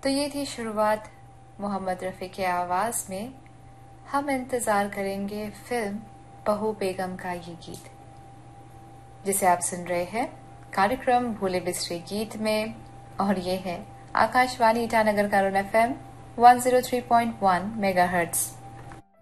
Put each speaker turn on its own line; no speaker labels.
तो ये थी शुरुआत मोहम्मद रफ़ी के आवाज़ में। हम इंतज़ार करेंगे फिल्म बहू बेगम का ये गीत, जिसे आप सुन रहे हैं कार्यक्रम भूले बिसरे गीत में। और ये है आकाशवाणी ईटानगर का FM 103.1 मेगाहर्ट्ज़।